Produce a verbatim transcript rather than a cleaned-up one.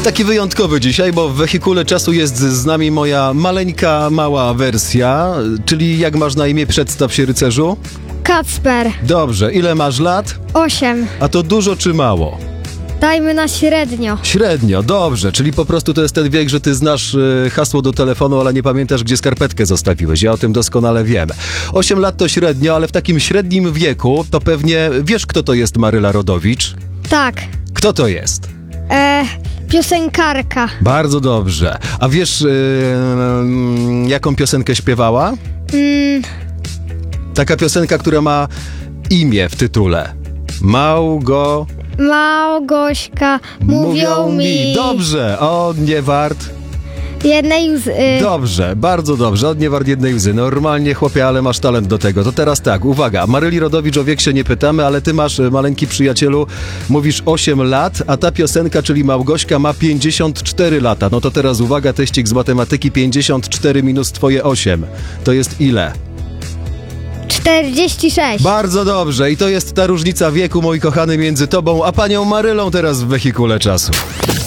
taki wyjątkowy dzisiaj, bo w wehikule czasu jest z nami moja maleńka, mała wersja, czyli jak masz na imię, przedstaw się, rycerzu? Kacper. Dobrze, ile masz lat? Osiem. A to dużo czy mało? Dajmy na średnio. Średnio, dobrze, czyli po prostu to jest ten wiek, że ty znasz y, hasło do telefonu, ale nie pamiętasz, gdzie skarpetkę zostawiłeś. Ja o tym doskonale wiem. Osiem lat to średnio, ale w takim średnim wieku to pewnie wiesz, kto to jest Maryla Rodowicz? Tak. Kto to jest? E, piosenkarka. Bardzo dobrze. A wiesz, y, y, jaką piosenkę śpiewała? Mm, Taka piosenka, która ma imię w tytule. Małgo... Małgośka, mówią mi. Dobrze, o nie wart. Jednej łzy. Dobrze, bardzo dobrze, od nie wart jednej łzy. Normalnie, chłopie, ale masz talent do tego. To teraz tak, uwaga, Maryli Rodowicz o wiek się nie pytamy, ale ty masz, maleńki przyjacielu, mówisz osiem lat, a ta piosenka, czyli Małgośka, ma pięćdziesiąt cztery lata. No to teraz uwaga, teścik z matematyki, pięćdziesiąt cztery minus twoje osiem. To jest ile? czterdzieści sześć. Bardzo dobrze, i to jest ta różnica wieku, moi kochany, między tobą a panią Marylą teraz w wehikule czasu.